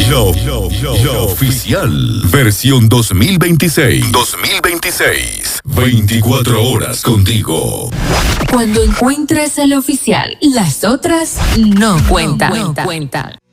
Lo oficial. Versión 2026. 2026. 24 horas contigo. Cuando encuentres el oficial, las otras no cuentan.